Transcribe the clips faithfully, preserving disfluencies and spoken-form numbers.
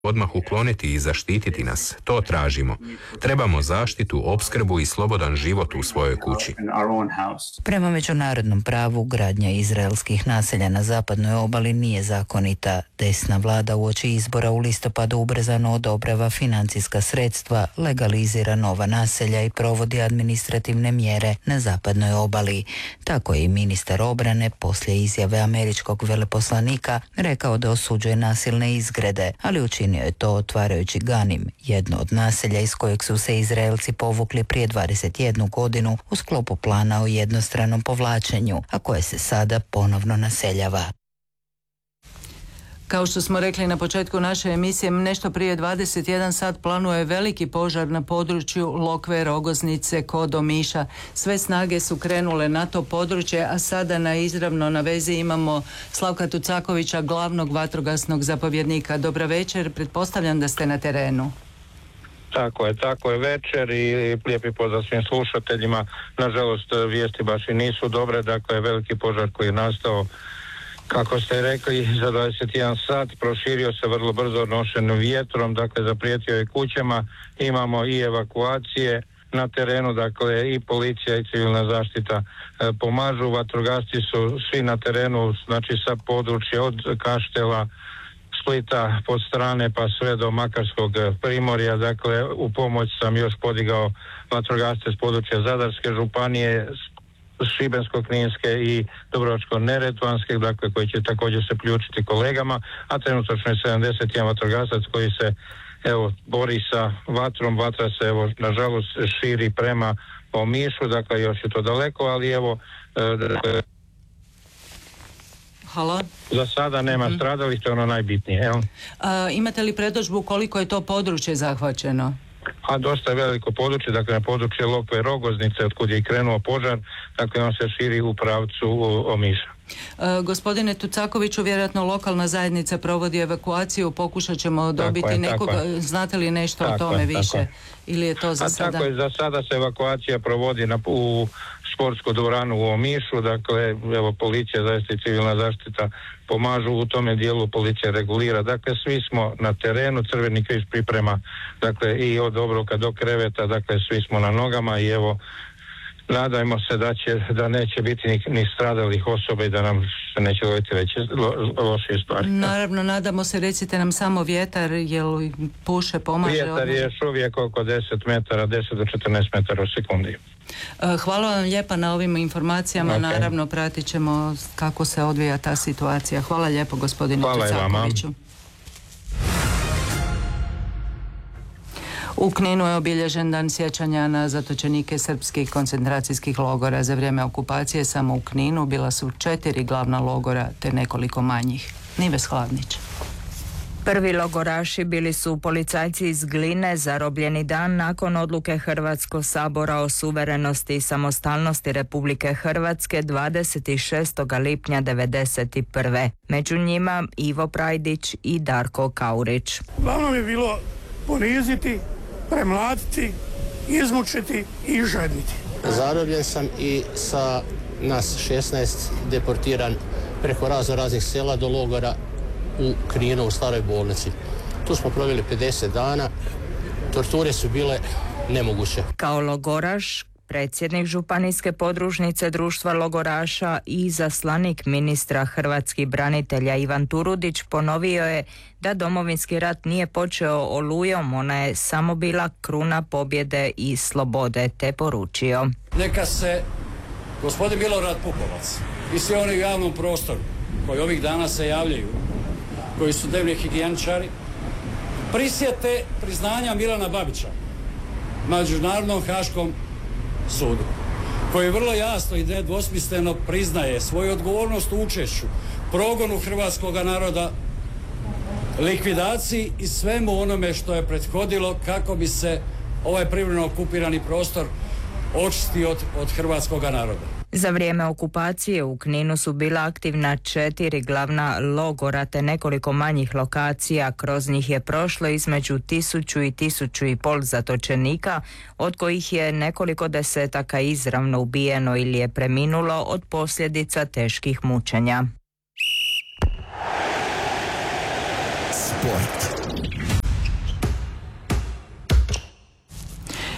odmah ukloniti i zaštititi nas. To tražimo. Trebamo zaštitu, opskrbu i slobodan život u svojoj kući. Prema međunarodnom pravu, gradnja izraelskih naselja na zapadnoj obali nije zakonita. Desna vlada uoči izbora u listopadu ubrzano odobrava financijska sredstva, legalizira nova naselja i provodi administrativne mjere na zapadnoj obali. Tako je i ministar obrane poslije izjave američkog veleposlanika rekao da osuđuje nasilne izgrede, ali učinio je to otvarajući Ganim, jedno od naselja iz kojeg su se Izraelci povukli prije dvadeset jednu godinu u sklopu plana o jednostranom povlačenju, a koje se sada ponovno naseljava. Kao što smo rekli na početku naše emisije, nešto prije dvadeset jedan sat planuje veliki požar na području Lokve, Rogoznice, kod Omiša. Sve snage su krenule na to područje, a sada na izravno na vezi imamo Slavka Tucakovića, glavnog vatrogasnog zapovjednika. Dobra večer, pretpostavljam da ste na terenu. Tako je, tako je večer i lijepi pozdrav svim slušateljima. Nažalost, vijesti baš i nisu dobre, dakle veliki požar koji je nastao, kako ste rekli, za dvadeset jedan sat, proširio se vrlo brzo nošenim vjetrom, dakle zaprijetio je kućama, imamo i evakuacije na terenu, dakle i policija i civilna zaštita e, pomažu, vatrogasci su svi na terenu, znači sa područja od Kaštela, Splita pod strane pa sve do Makarskog primorja, dakle u pomoć sam još podigao vatrogasce s područja Zadarske županije, Šibensko-kninske i Dubrovačko-neretvanske, dakle koji će također se priključiti kolegama, a trenutačno je sedamdeset jedan vatrogasac koji se evo bori sa vatrom. Vatra se evo nažalost širi prema Omišu, dakle još je to daleko, ali evo e, Halo? Za sada nema mm-hmm. stradalih, to je ono najbitnije. Evo. A, imate li predodžbu koliko je to područje zahvaćeno? A dosta je veliko područje, dakle na područje Lokve i Rogoznice, od kud je i krenuo požar, dakle on se širi u pravcu Omiša. E, gospodine Tucakoviću, vjerojatno lokalna zajednica provodi evakuaciju, pokušat ćemo dobiti je, nekog, znate li nešto tako o tome je, više? Je. Ili je to za A sada? Tako je, za sada se evakuacija provodi na, u sportsku dvoranu u Omišu, dakle evo policija, zaista i civilna zaštita pomažu u tome dijelu, policija regulira, dakle svi smo na terenu, Crveni križ priprema, dakle i od obroka do kreveta, dakle svi smo na nogama i evo nadajmo se da će, da neće biti ni, ni stradalih osoba i da nam se neće dogoditi veće lo, lošije stvari. Naravno, nadamo se, recite nam samo vjetar, jel puše, pomaže? Vjetar je još uvijek oko deset metara, deset do četrnaest metara u sekundi. Hvala vam lijepa na ovim informacijama, okay. Naravno pratit ćemo kako se odvija ta situacija. Hvala lijepo gospodinu Tucakoviću. U Kninu je obilježen dan sjećanja na zatočenike srpskih koncentracijskih logora. Za vrijeme okupacije samo u Kninu bila su četiri glavna logora te nekoliko manjih. Nives Hladnić. Prvi logoraši bili su policajci iz Gline, zarobljeni dan nakon odluke Hrvatskog sabora o suverenosti i samostalnosti Republike Hrvatske dvadeset šestog lipnja devedeset prve. Među njima Ivo Prajdić i Darko Kaurić. Glavno je bilo poniziti, premlatiti, izmučiti i žedniti. Zarobljen sam i sa nas šesnaest deportiran preko razno raznih sela do logora u Kninu, u staroj bolnici. Tu smo proveli pedeset dana, torture su bile nemoguće. Kao logoraš, predsjednik županijske podružnice društva logoraša i zaslanik ministra hrvatskih branitelja Ivan Turudić ponovio je da Domovinski rat nije počeo olujom, ona je samo bila kruna pobjede i slobode, te poručio. Neka se gospodin Milorad Pupovac i svi oni u javnom prostoru koji ovih dana se javljaju, koji su dnevni higijeničari, prisjete priznanja Milana Babića Međunarodnom haškom sudu, koji vrlo jasno i nedvosmisleno priznaje svoju odgovornost u učešću, progonu hrvatskog naroda, likvidaciji i svemu onome što je prethodilo kako bi se ovaj privremeno okupirani prostor očistio od, od hrvatskog naroda. Za vrijeme okupacije u Kninu su bila aktivna četiri glavna logora te nekoliko manjih lokacija. Kroz njih je prošlo između tisuću i tisuću i pol zatočenika, od kojih je nekoliko desetaka izravno ubijeno ili je preminulo od posljedica teških mučenja. Sport.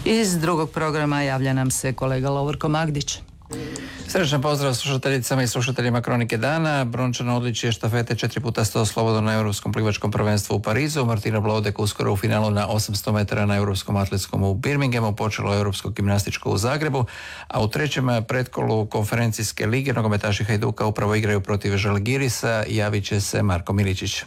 Iz drugog programa javlja nam se kolega Lovorko Magdić. Srečan pozdrav slušateljicama i slušateljima Kronike dana. Brončano odličje štafete četiri puta sto slobodno na Europskom plivačkom prvenstvu u Parizu. Martina Blodek uskoro u finalu na osamsto metara na Europskom atletskom u Birminghamu. Počelo Europsko gimnastičko u Zagrebu, a u trećem pretkolu konferencijske lige nogometaši Hajduka upravo igraju protiv Žalgirisa. Javit će se Marko Miličić.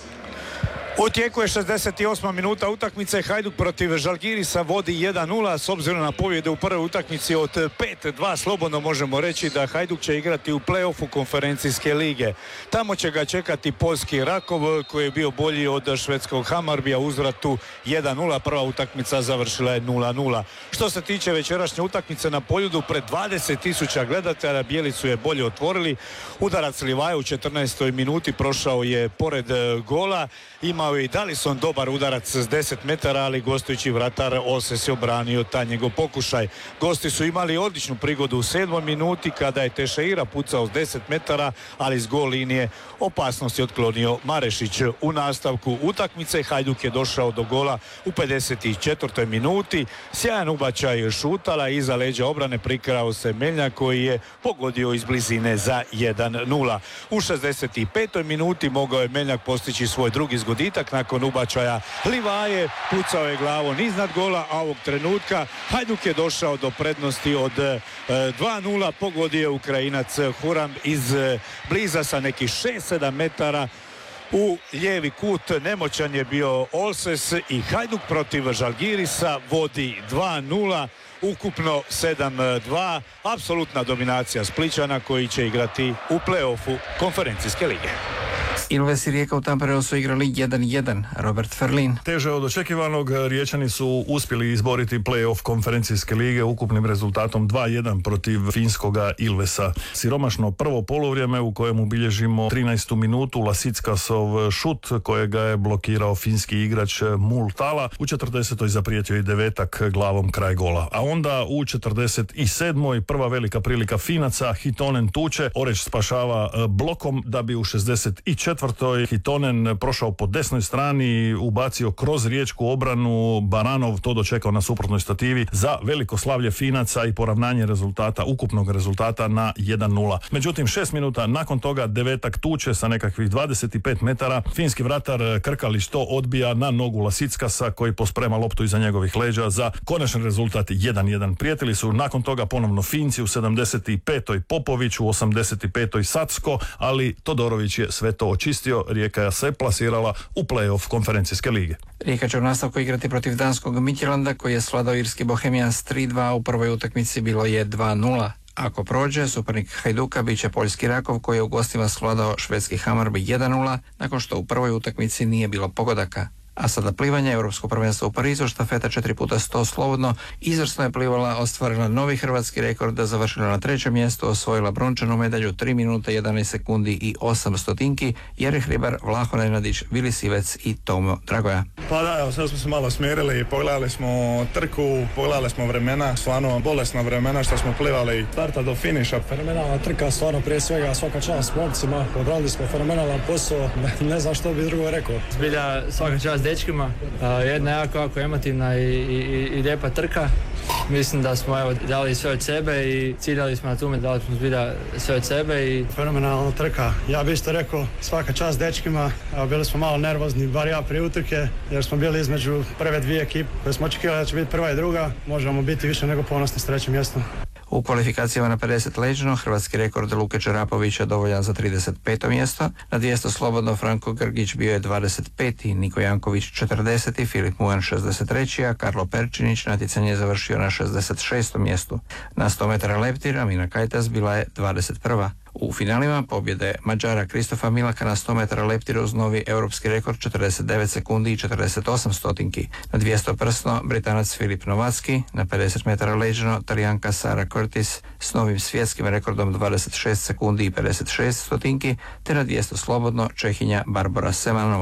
U tijeku je šezdeset osma minuta utakmice. Hajduk protiv Žalgirisa vodi jedan nula. S obzirom na pobjede u prvoj utakmici od pet dva slobodno možemo reći da Hajduk će igrati u play-offu konferencijske lige. Tamo će ga čekati poljski Rakov koji je bio bolji od švedskog Hamarbija. Uzvratu jedan nula. Prva utakmica završila je nula nula. Što se tiče večerašnje utakmice na Poljudu, pred dvadeset tisuća gledatelja bijeli su je bolje otvorili. Udarac Livaja u četrnaestoj minuti prošao je pored gola. Imao je i Dalison dobar udarac s deset metara, ali gostujući vratar Ose se obranio taj njegov pokušaj. Gosti su imali odličnu prigodu u sedmoj minuti kada je Tešeira pucao s deset metara, ali s gol linije opasnost je otklonio Marešić. U nastavku utakmice Hajduk je došao do gola u pedeset četvrtoj minuti. Sjajan ubačaj Šutala, iza leđa obrane prikrao se Meljnjak koji je pogodio iz blizine za jedan nula. U šezdeset petoj minuti mogao je Meljnjak postići svoj drugi zgoditak nakon ubačaja Livaje, pucao je glavom iznad gola, a ovog trenutka Hajduk je došao do prednosti od e, dva nula, pogodio Ukrajinac Huram iz e, bliza sa nekih šest sedam metara u lijevi kut. Nemoćan je bio Olses i Hajduk protiv Žalgirisa vodi dva nula, ukupno sedam dva. Apsolutna dominacija Splićana koji će igrati u play-offu konferencijske lige. Ilves i Rijeka u Tampereu su igrali jedan jedan. Robert Ferlin. Teže od očekivanog, Riječani su uspjeli izboriti play-off konferencijske lige ukupnim rezultatom dva jedan protiv finskoga Ilvesa. Siromašno prvo poluvrijeme u kojem bilježimo trinaestu minutu Lasickasov šut kojega je blokirao finski igrač Multala. U četrdesetoj zaprijetio i devetak glavom kraj gola. A onda u četrdeset sedmoj prva velika prilika Finaca, Hitonen tuče, Oreć spašava blokom da bi u šezdeset četvrtoj Hitonen prošao po desnoj strani, ubacio kroz riječku obranu, Baranov to dočekao na suprotnoj stativi za veliko slavlje Finaca i poravnanje rezultata, ukupnog rezultata na jedan nula. Međutim, šest minuta nakon toga devetak tuče sa nekakvih dvadeset pet metara. Finski vratar Krkalić to odbija na nogu Lasickasa koji posprema loptu iza njegovih leđa za konačan rezultat jedan jedan. Prijetili su nakon toga ponovno Finci u sedamdeset petoj Popović, u osamdeset petoj Sacko, ali Todorović je sve to očistio. Rijeka se plasirala u play-off konferencijske lige. Rijeka će u nastavku igrati protiv danskog Midtjylanda koji je svladao irski Bohemians tri dva, u prvoj utakmici bilo je dva nula. Ako prođe, suparnik Hajduka bit će poljski Rakov koji je u gostima svladao švedski Hammarby jedan nula nakon što u prvoj utakmici nije bilo pogodaka. A sada plivanje, Europsko prvenstvo u Parizu, štafeta četiri puta sto slobodno, izvrsno je plivala, ostvarila novi hrvatski rekord, završila na trećem mjestu, osvojila brončanu medalju tri minute jedanaest sekundi i osam stotinki, Jeri Hribar, Vlaho Nenadić, Vili Sivec i Tomo Dragoja. Pa da, evo, sad smo se malo smirili, pogledali smo trku, pogledali smo vremena, stvarno bolesna vremena što smo plivali starta do finiša. Fenomenalna trka, stvarno prije svega svaka čast momcima, odradili smo fenomenalan posao, ne, ne znam što bi drugo rekao. Zbilja svaka čast dečkima, jedna jako, jako emotivna i, i, i lijepa trka. Mislim da smo evo, dali sve od sebe i ciljali smo na tome, dali smo zbilja sve od sebe. I... Fenomenalna trka, ja bih isto rekao svaka čast dečkima, bili smo malo nervozni, bar ja prije utrke, jer smo bili između prve dvije ekipe koje smo očekivali da će biti prva i druga, možemo biti više nego ponosni s trećim mjestom. U kvalifikacijama na pedeset leđno hrvatski rekord Luke Čarapovića dovoljan za trideset peto mjesto, na dvjesto slobodno Franko Grgić bio je dvadeset peti, Niko Janković četrdeseti, Filip Mujan šezdeset treći, a Karlo Perčinić natjecanje je završio na šezdeset šestom mjestu. Na sto metara leptira Mina Kajtas bila je dvadeset prva. U finalima pobjede Mađara Kristofa Milaka na sto metara leptira uz novi europski rekord četrdeset devet sekundi i četrdeset osam stotinki. Na dvjesto prsno Britanac Filip Novacki, na pedeset metara leđno Talijanka Sara Curtis s novim svjetskim rekordom dvadeset šest sekundi i pedeset šest stotinki, te na dvjesto slobodno Čehinja Barbara Semanova.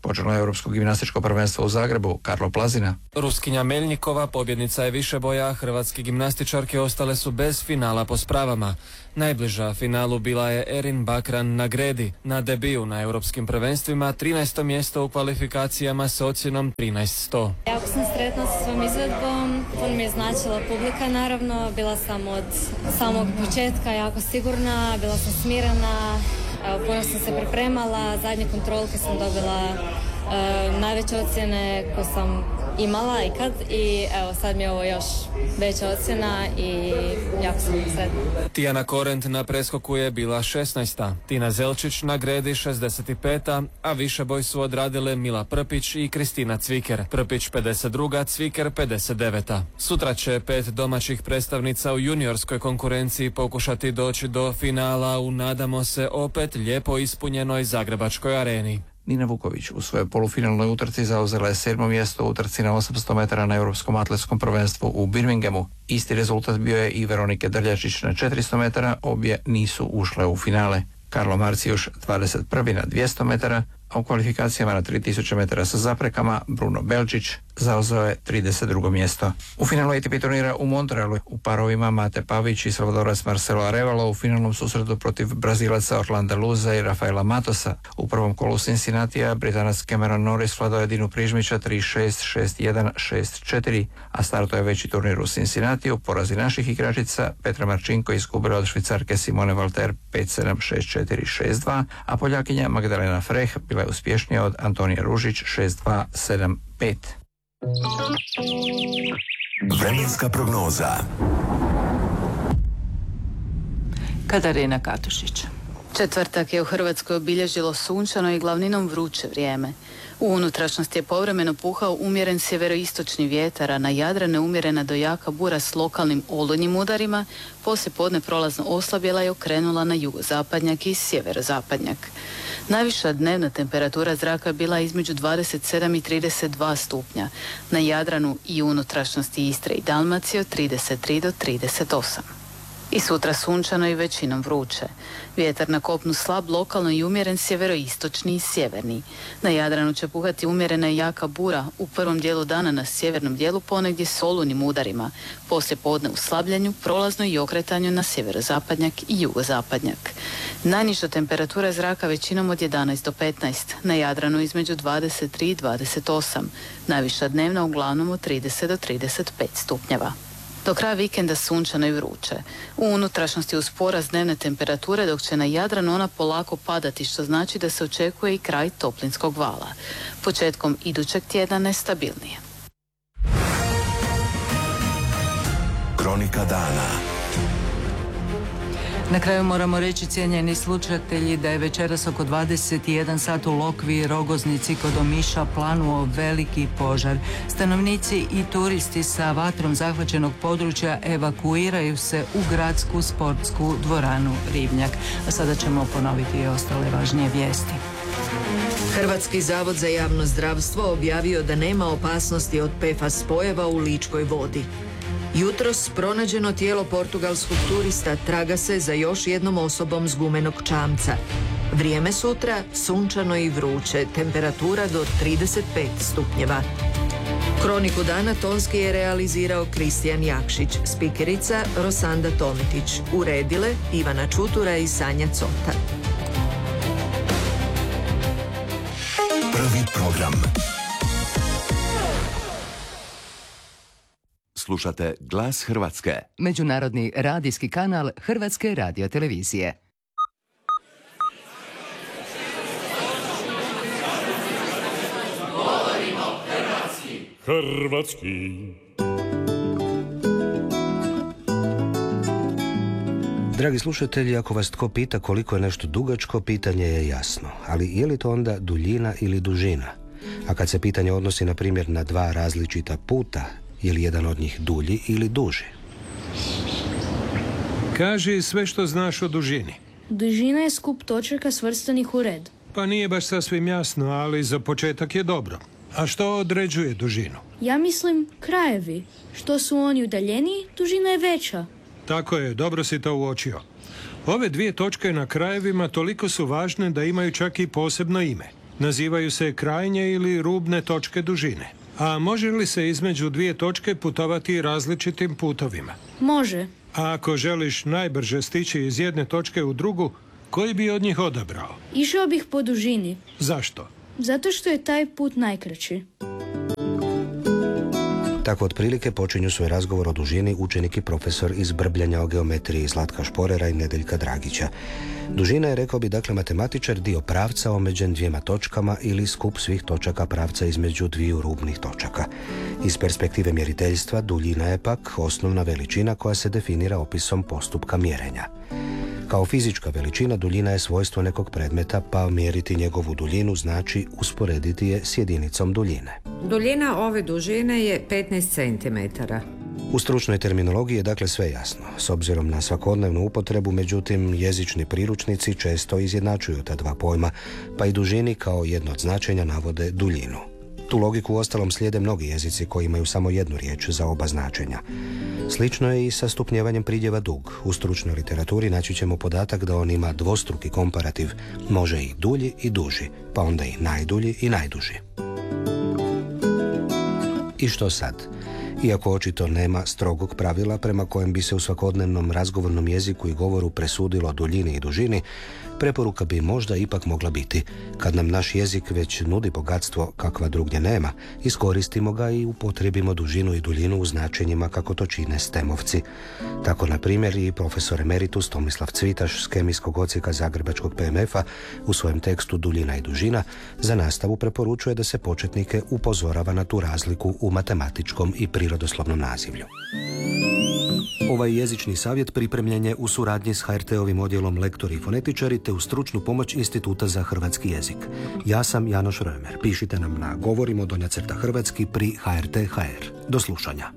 Počelo je Europsko gimnastičko prvenstvo u Zagrebu. Karlo Plazina. Ruskinja Meljnikova, pobjednica je višeboja, hrvatski gimnastičarke ostale su bez finala po spravama. Najbliža finalu bila je Erin Bakran na gredi. Na debiju na europskim prvenstvima trinaesto mjesto u kvalifikacijama s ocjenom trinaest sto. Jako sam sretna sa svom izvedbom, to mi je značila publika naravno, bila sam od samog početka jako sigurna, bila sam smirena, puno sam se pripremala, zadnje kontrolke sam dobila e, najveće ocjene koje sam imala ikad i evo sad mi je ovo još veća ocjena i jako sam sretna. Tijana Korent na preskoku je bila šesnaesta, Tina Zelčić na gredi šezdeset peta, a višeboj su odradile Mila Prpić i Kristina Cviker. Prpić pedeset druga, Cviker pedeset deveta. Sutra će pet domaćih predstavnica u juniorskoj konkurenciji pokušati doći do finala u, nadamo se, opet lijepo ispunjenoj Zagrebačkoj areni. Nina Vuković u svojoj polufinalnoj utrci zauzela je sedmo mjesto u utrci na osamsto metara na Europskom atletskom prvenstvu u Birminghamu. Isti rezultat bio je i Veronike Drljačić na četiristo metara, obje nisu ušle u finale. Karlo Marcijuš dvadeset prvi na dvjesto metara, a u kvalifikacijama na tri tisuće metara sa zaprekama Bruno Belčić zauzeo je trideset drugo mjesto. U finalu A T P turnira u Montrealu u parovima Mate Pavić i Salvadorac Marcelo Arevalo u finalnom susretu protiv Brazilaca Orlanda Luza i Rafaela Matosa. U prvom kolu Cincinnatija Britanac Cameron Norris vladao je Dinu Prižmića tri šest, šest jedan, šest četiri, a starto je veći turnir u Cincinnatiju. Porazi naših igračica Petra Marčinko izgubila od Švicarke Simone Valter pet sedam, šest četiri, šest dva, a Poljakinja Magdalena Freh bila je uspješnija od Antonije Ružić šest dva, sedam pet. Vremenska prognoza. Katarina Katušić. Četvrtak je u Hrvatskoj obilježilo sunčano i glavninom vruće vrijeme. U unutrašnjosti je povremeno puhao umjeren sjeveroistočni vjetar, a na Jadranu umjerena do jaka bura s lokalnim olujnim udarima, poslije podne prolazno oslabjela i okrenula na jugozapadnjak i sjeverozapadnjak. Najviša dnevna temperatura zraka bila između dvadeset sedam i trideset dva stupnja, na Jadranu i unutrašnjosti Istre i Dalmacije od trideset tri do trideset osam. I sutra sunčano i većinom vruće. Vjetar na kopnu slab, lokalno i umjeren sjeveroistočni i sjeverni. Na Jadranu će puhati umjerena i jaka bura, u prvom dijelu dana na sjevernom dijelu ponegdje s olujnim udarima, poslije podne u slabljenju, prolazno i okretanju na sjeverozapadnjak i jugozapadnjak. Najniža temperatura zraka većinom od jedanaest do petnaest, na Jadranu između dvadeset tri i dvadeset osam, najviša dnevna uglavnom od trideset do trideset pet stupnjeva. Do kraja vikenda sunčano i vruće. U unutrašnjosti uz porast dnevne temperature, dok će na Jadranu ona polako padati, što znači da se očekuje i kraj toplinskog vala. Početkom idućeg tjedna nestabilnije. Kronika dana. Na kraju moramo reći, cijenjeni slušatelji, da je večeras oko dvadeset jedan sat u Lokvi i Rogoznici kod Omiša planuo veliki požar. Stanovnici i turisti sa vatrom zahvaćenog područja evakuiraju se u gradsku sportsku dvoranu Ribnjak. A sada ćemo ponoviti i ostale važnije vijesti. Hrvatski zavod za javno zdravstvo objavio da nema opasnosti od P F A S spojeva u Ličkoj vodi. Jutros pronađeno tijelo portugalskog turista traga se za još jednom osobom s gumenog čamca. Vrijeme sutra sunčano i vruće, temperatura do trideset pet stupnjeva. Kroniku dana tonski je realizirao Kristijan Jakšić, spikerica Rosanda Tometić, uredile Ivana Čutura i Sanja Cota. Prvi program. Slušate Glas Hrvatske. Međunarodni radijski kanal Hrvatske radiotelevizije. Govorimo hrvatski. Hrvatski. Dragi slušatelji, ako vas tko pita koliko je nešto dugačko, pitanje je jasno. Ali je li to onda duljina ili dužina? A kad se pitanje odnosi, na primjer, na dva različita puta, je li jedan od njih dulji ili duži? Kaži sve što znaš o dužini. Dužina je skup točaka svrstanih u red. Pa nije baš sasvim jasno, ali za početak je dobro. A što određuje dužinu? Ja mislim krajevi. Što su oni udaljeniji, dužina je veća. Tako je, dobro si to uočio. Ove dvije točke na krajevima toliko su važne da imaju čak i posebno ime. nazivaju se krajnje ili rubne točke dužine. A može li se između dvije točke putovati različitim putovima? Može. A ako želiš najbrže stići iz jedne točke u drugu, koji bi od njih odabrao? Išao bih po dužini. Zašto? Zato što je taj put najkraći. Tako otprilike počinju svoj razgovor o dužini učenik i profesor iz brbljanja o geometriji Zlatka Šporera i Nedeljka Dragića. Dužina je, rekao bi dakle matematičar, dio pravca omeđen dvijema točkama ili skup svih točaka pravca između dviju rubnih točaka. Iz perspektive mjeriteljstva duljina je pak osnovna veličina koja se definira opisom postupka mjerenja. Kao fizička veličina duljina je svojstvo nekog predmeta, pa mjeriti njegovu duljinu znači usporediti je s jedinicom duljine. Duljina ove dužine je petnaest centimetara. U stručnoj terminologiji je dakle sve jasno. S obzirom na svakodnevnu upotrebu, međutim, jezični priručnici često izjednačuju ta dva pojma, pa i dužini kao jedno od značenja navode duljinu. Tu logiku uostalom slijede mnogi jezici koji imaju samo jednu riječ za oba značenja. Slično je i sa stupnjevanjem pridjeva dug. U stručnoj literaturi naći ćemo podatak da on ima dvostruki komparativ, može i dulji i duži, pa onda i najdulji i najduži. I što sad? Iako očito nema strogog pravila prema kojem bi se u svakodnevnom razgovornom jeziku i govoru presudilo duljini i dužini, preporuka bi možda ipak mogla biti, kad nam naš jezik već nudi bogatstvo kakva drugdje nema, iskoristimo ga i upotrijebimo dužinu i duljinu u značenjima kako to čine stemovci. Tako, na primjer, i profesor emeritus Tomislav Cvitaš s kemijskog odsjeka Zagrebačkog P M F-a u svojem tekstu Duljina i dužina za nastavu preporučuje da se početnike upozorava na tu razliku u matematičkom i prirodoslovnom nazivlju. Ovaj jezični savjet pripremljen je u suradnji s H R T-ovim odjelom Lektori i fonetičari te u stručnu pomoć Instituta za hrvatski jezik. Ja sam Janoš Römer. Pišite nam na govorimo donja crta hrvatski pri H R T H R. Do slušanja.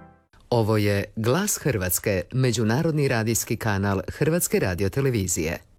Ovo je Glas Hrvatske, međunarodni radijski kanal Hrvatske radiotelevizije.